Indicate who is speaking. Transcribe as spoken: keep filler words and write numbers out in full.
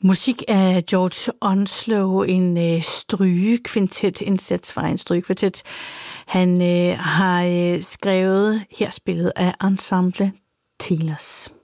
Speaker 1: Musik af George Onslow, en øh, strygekvintet, en sæt fra en strygekvintet. Han øh, har øh, skrevet, her spillet af Ensemble Telos.